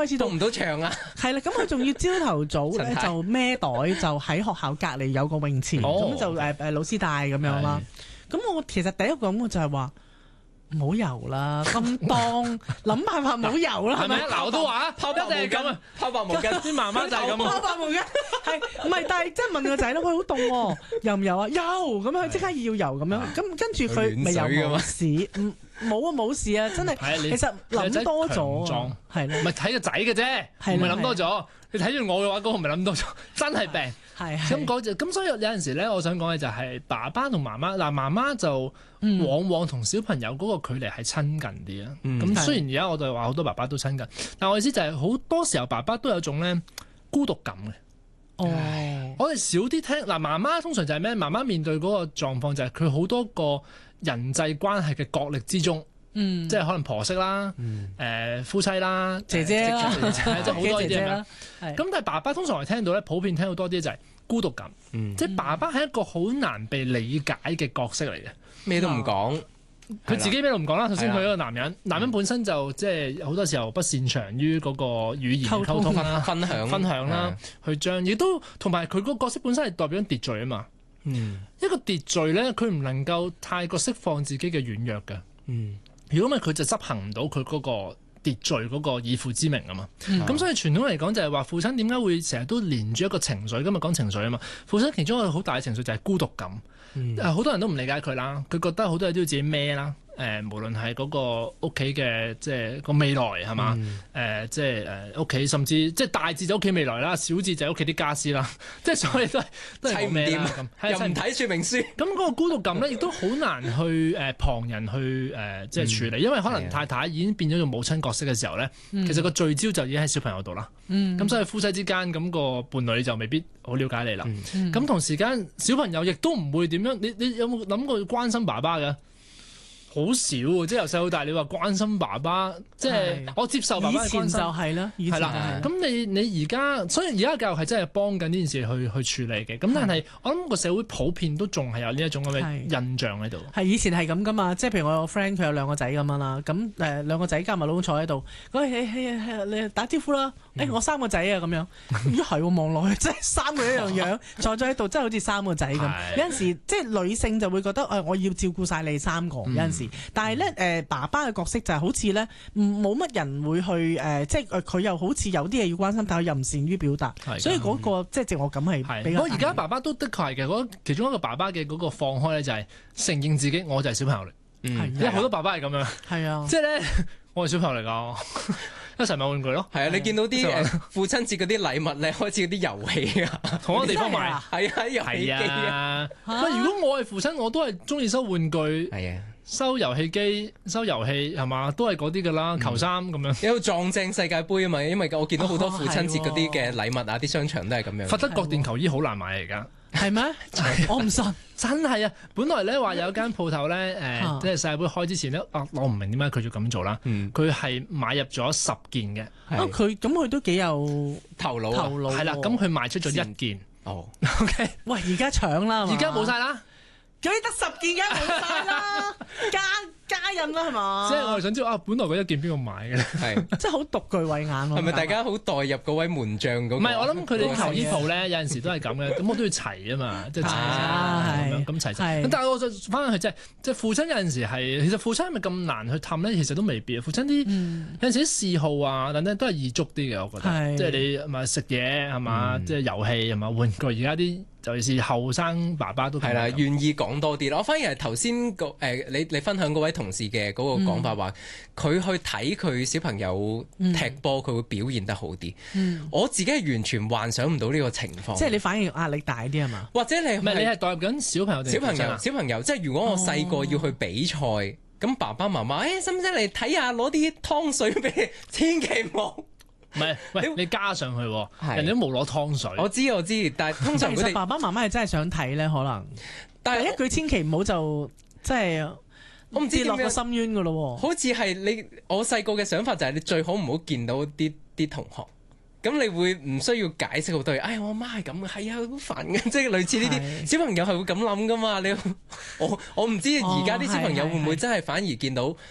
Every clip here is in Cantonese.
開始到唔到場啊。 係啦，咁佢仲要朝頭早咧就孭袋，就喺學校隔離有個泳池，咁就老師帶咁樣啦。咁我其實第一個感覺就係話唔好游啦，咁當諗辦法唔好游啦，係咪？ 嗱，我都話拋白毛巾啊，拋白毛巾，啲媽媽就係咁拋白毛巾係唔係？但係即係問個仔咧，喂，好凍喎，游唔游啊？游咁樣，佢即刻要游咁樣，咁跟住佢咪游冇事，冇啊冇事啊，真係其實諗多咗，係啦， 唔係睇個仔嘅啫，唔係諗多咗。你睇住我嘅話，嗰個咪諗多咗，真係病。咁所以有陣時咧，我想講嘅就係爸爸同媽媽。嗱，媽媽就往往同小朋友嗰個距離係親近啲啊。咁雖然而家我哋話好多爸爸都親近，但我意思就係好多時候爸爸都有種咧孤獨感嘅。我哋少啲聽嗱，媽媽通常就係咩？媽媽面對嗰個狀況就係佢好多個人際關係嘅角力之中。即係可能婆媳啦，夫妻啦， 姐姐啦， 即係好多呢啲啦。 咁但係爸爸通常係聽到咧，普遍聽到多啲就係孤獨感。即係爸爸係一個好難被理解嘅角色嚟嘅， 咩都唔講， 佢自己咩都唔講啦。頭先佢一個男人本身就即係好多時候不擅長於嗰個語言溝通啦、分享啦，去將亦都同埋佢個角色本身係代表緊秩序啊嘛。一個秩序咧，佢唔能夠太過釋放自己嘅軟弱嘅。如果唔係佢就執行唔到佢嗰個秩序嗰個以父之名啊嘛，咁所以傳統嚟講就係話父親點解會成日都連住一個情緒，今日講情緒啊嘛，父親其中一個好大嘅情緒就係孤獨感，好多人都唔理解佢啦，佢覺得好多嘢都要自己孭啦。無論係嗰個屋企嘅即係個未來係嘛？即係屋企，甚至即係大字就屋企未來啦，小字就係屋企啲家私啦，即係所以都係砌唔掂咁，又唔睇說明書。 咁嗰個孤獨感咧，亦都好難去旁人去即係處理，因為可能太太已經變咗做母親角色嘅時候咧，其實個聚焦就已經喺小朋友度啦。咁所以夫妻之間咁個伴侶就未必好了解你啦。咁同時間小朋友亦都唔會點樣，你有冇諗過關心爸爸嘅？好少喎，即係由細到大，你話關心爸爸，即係我接受爸爸嘅關心。以前就係啦，係啦。咁你而家，所以而家教育係真係幫緊呢件事去處理嘅。咁但係我諗個社會普遍都仲係有呢一種咁嘅印象喺度。係以前係咁噶嘛，即係譬如我有個 friend 佢有兩個仔咁樣啦，咁兩個仔加埋老公坐喺度，你打招呼啦，我三個仔啊咁樣，咦係喎，望落去即係三個一樣樣坐咗喺度，真係好似三個仔咁。有陣時即係女性就會覺得我要照顧晒你三個，有陣時。但係咧，爸爸嘅角色就係好似咧，冇乜人會去即係佢又好似有啲嘢要關心，但係又唔善於表達，所以嗰個即係自我感係比較。我而家爸爸都的確係嘅，其中一個爸爸嘅嗰個放開咧，就係承認自己我就係小朋友嚟。因為好多爸爸係咁樣。係啊，即係咧，我係小朋友嚟㗎。一齊買玩具咯，係啊！你見到啲父親節嗰啲禮物咧，開始嗰啲遊戲啊，同一個地方買，係啊，遊戲機啊。喂，如果我係父親，我都係中意收玩具，係啊，收遊戲機、收遊戲係嘛，都係嗰啲噶啦，球衫咁樣。有撞正世界盃啊嘛，因為我見到好多父親節嗰啲嘅禮物啊，啲商場都係咁樣。佛德角電球衣好難買嚟㗎。係咩？我唔信，真係啊！本來咧話有間鋪頭咧，即係世界盃開之前咧，我唔明點解佢要咁做啦。佢係買入咗10件嘅。佢都幾有頭腦。係啦，咁佢賣出咗1件。哦，OK。喂，而家搶啦，而家冇晒啦。佢得10件嘅冇晒啦，加印啦係嘛？即係我係想知道本來嗰1件邊個買嘅咧？係，即係好獨具慧眼喎。係咪大家好代入嗰位門將嗰個？唔係，我諗佢哋球衣鋪咧有陣時都係咁嘅，咁我都要齊啊嘛，即係齊晒咁齊齊。但係我就翻去即係父親有陣時係，其實父親係咪咁難去氹咧？其實都未必啊。父親啲有陣時啲嗜好啊等等都係易捉啲嘅，我覺得。即係你咪食嘢係嘛，即係遊戲係嘛，玩具而家啲。尤其是後生爸爸都係啦，願意講多啲咯。我反而係頭先你分享嗰位同事嘅嗰個講法話，佢去睇佢小朋友踢波，佢會表現得好啲。我自己係完全幻想唔到呢個情況。即係你反而壓力大啲係嘛？或者你係代入緊小朋友？小朋友，即係如果我細個要去比賽，咁爸爸媽媽使唔使嚟睇下攞啲湯水俾你？千祈唔好。唔係，喂，你加上去，人哋都冇攞湯水。我知，但係通常其實爸爸媽媽係真係想睇咧，可能。但係一句千祈唔好就即係，我唔知落個深淵噶咯。好似係我細個嘅想法就係你最好唔好見到啲同學，咁你會唔需要解釋好多嘢。我阿媽係咁嘅，係啊，好煩嘅，即係類似呢啲小朋友係會咁諗噶嘛。我唔知而家啲小朋友會唔會真係反而見到。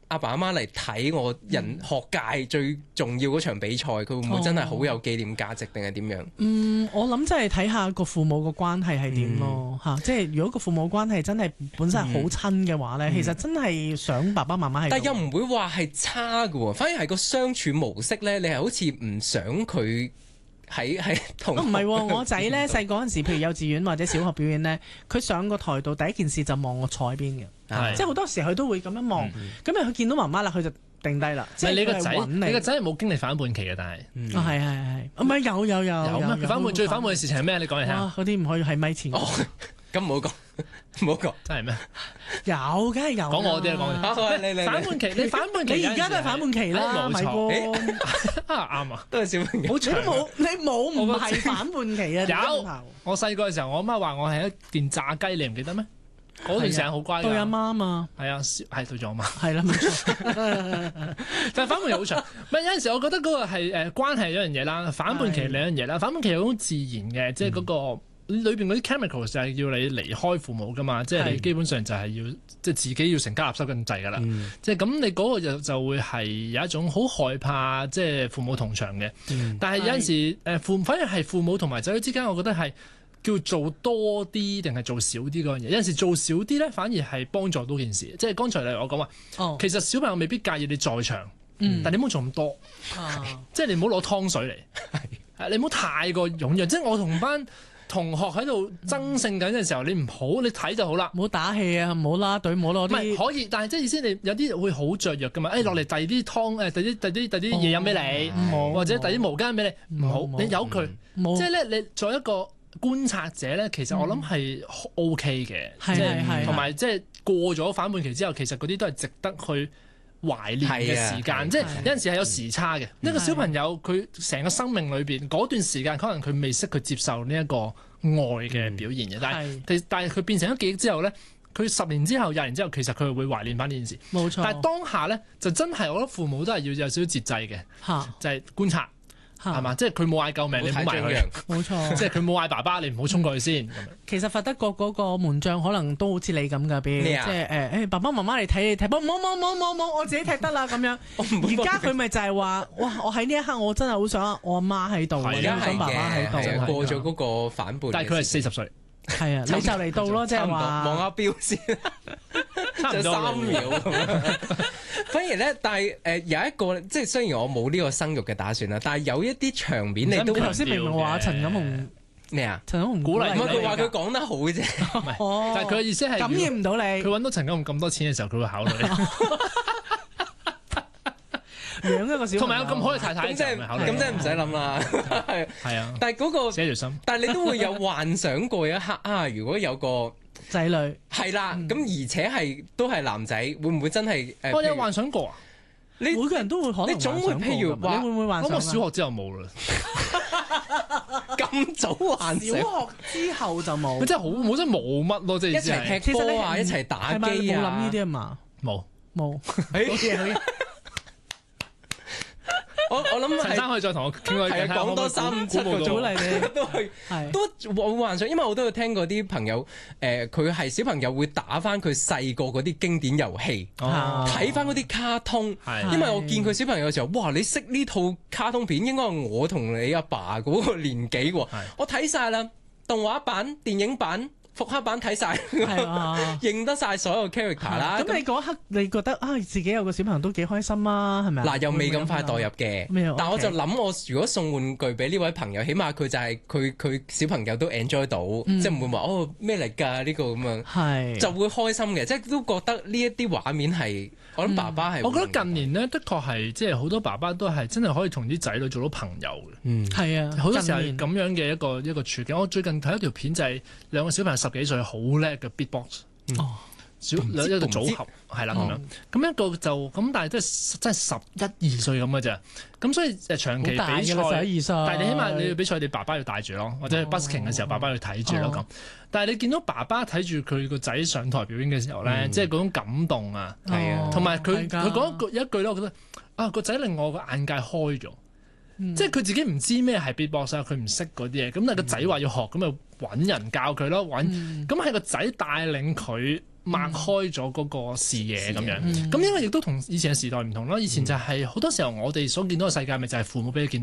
阿爸阿媽嚟睇我學界最重要嗰場比賽，佢會唔會真係好有紀念價值定係點樣？ 我諗真係睇下個父母個關係係點咯嚇，即係如果個父母關係真係本身係好親嘅話咧，其實真係想爸爸媽媽係。 但又唔會話係差嘅喎，反而係個相處模式咧，你係好似唔想佢。喺同唔係喎，我仔咧細個嗰陣時，譬如幼稚園或者小學表演咧，佢上個台度第一件事就望我坐喺邊嘅，即係好多時佢都會咁樣望，咁佢見到媽媽啦，佢就定低啦。即係你個仔係冇經歷反叛期嘅，但係係，唔係有咩？反叛最反叛嘅事情係咩？你講嚟聽。 嗰啲唔可以喺咪前。 咁唔好講，唔好講， 真係咩？ 有，梗係有。 講我啲啊，講你反叛期，你反叛期， 你而家都係反叛期啦，咪喎。 啱啊， 都係小朋友。 好長。 你冇唔係反叛期啊？ 有。我細個嘅時候，我媽話我係一件炸雞，你唔記得咩？嗰段時間好乖㗎。 對阿媽嘛。 係啊，係對咗阿媽。 係啦，冇錯。 但係反叛期好長。唔係有陣時，我覺得嗰個係關係一樣嘢啦，反叛期兩樣嘢啦。反叛期係好自然嘅，即係嗰個。裏邊嗰啲 chemicals 就係要你離開父母噶嘛，即係你基本上就係要即係自己要成家立室咁滯噶啦，即係咁你嗰個就會係有一種好害怕即係父母同場嘅，但係有陣時反而係父母同埋仔女之間，我覺得係叫做多啲定係做少啲嗰樣嘢。有陣時做少啲咧，反而係幫助到件事。即係剛才我講話，其實小朋友未必介意你在場，但你唔好做咁多，即係你唔好攞湯水嚟，你唔好太過踴躍。即係我同班同學喺度爭勝緊嘅時候，你唔好，你睇就好啦， 唔好打氣啊，唔好啦隊，唔好攞啲。唔係可以，但係即係意思你有啲會好雀躍噶嘛？落嚟遞啲湯遞啲嘢飲俾你，或者遞啲毛巾俾你，唔好，你由佢。即係咧，你作為一個觀察者咧，其實我諗係 OK 嘅，即係同埋即係過咗反叛期之後，其實嗰啲都係值得去懷念嘅時間，即係有陣時係有時差嘅。一個小朋友佢成個生命裏邊嗰段時間，可能佢未識去接受呢一個愛嘅表現嘅。但係佢變成咗記憶之後咧，佢10年之後、20年之後，其實佢會懷念翻呢件事。 冇錯。 但係當下咧，就真係我覺得父母都係要有少少節制嘅，就係觀察。係嘛？即係佢冇嗌救命，你唔好埋佢。 冇錯， 即係佢冇嗌爸爸，你唔好衝過去先。 其實佛德國嗰個門將可能都好似你咁噶，即係爸爸媽媽嚟睇你踢波，冇，我自己踢得啦咁樣。而家佢咪就係話，哇！我喺呢一刻我真係好想我阿媽喺度，想爸爸喺度。 就過咗嗰個反叛。 但係佢係40歲。 係啊，你就嚟到咯，即係話望下錶先， 差唔多 3秒咁樣。反而咧，但係有一個即係雖然我冇呢個生育嘅打算啦，但係有一啲場面你都頭先明明話陳錦鴻咩啊？ 陳錦鴻鼓勵， 唔係佢話佢講得好啫。 但係佢嘅意思係感染唔到你。佢揾到陳錦鴻咁多錢嘅時候，佢會考慮。 養一個小朋友， 同埋有咁好嘅太太， 咁真係唔使諗啦。 係啊， 但係嗰個寫住心， 但係你都會有幻想過一刻啊！如果有個仔女係啦，咁而且都係男仔，會唔會真係我有幻想過啊！ 你每個人都會可能你總會譬如話， 你會唔會幻想？ 我小學之後冇啦， 咁早幻想？ 小學之後就冇。 真係好冇，真係冇乜咯，即係一齊踢波啊，一齊打機啊， 冇諗呢啲啊嘛， 冇。 好嘢。 我諗陳生可以再同我傾多啲， 講多3-7個組嚟嘅，都冇幻想，因為我都有聽過啲朋友，佢係小朋友會打翻佢細個嗰啲經典遊戲，睇翻嗰啲卡通，因為我見佢小朋友嘅時候，哇！你識呢套卡通片，應該係我同你阿爸嗰個年紀喎，我睇晒啦，動畫版、電影版。復刻版睇晒，認得晒所有 character 啦。 咁你嗰刻你覺得啊，自己有個小朋友都幾開心啊，係咪啊？ 嗱，又未咁快代入嘅，但我就諗我如果送玩具俾呢位朋友，起碼佢就係佢小朋友都 enjoy 到，即係唔會話哦咩嚟㗎呢個咁樣，就會開心嘅，即係都覺得呢一啲畫面係我諗爸爸係。 我覺得近年呢，的確係即係好多爸爸都係真係可以同啲仔女做到朋友嘅。係啊，好多時候係咁樣嘅一個處境。我最近睇一條片就係兩個小朋友10幾歲好叻嘅 beatbox，一個組合係啦咁樣，咁一個就咁，但係都係真係11、12歲咁嘅啫。咁所以長期比賽，但係你起碼你要比賽，你爸爸要帶住咯，或者去 busking 嘅時候，爸爸要睇住咯咁。但係你見到爸爸睇住佢個仔上台表演嘅時候咧，即係嗰種感動啊，同埋佢講一句咧，我覺得啊個仔令我個眼界開咗。即係佢自己唔知咩係 beatbox 啊，佢唔識嗰啲嘢，咁但係個仔話要學，咁咪揾人教佢咯，咁係個仔帶領佢擘開咗嗰個視野咁樣。咁因為亦都同以前嘅時代唔同啦。以前就係好多時候我哋所見到嘅世界，咪就係父母俾你見。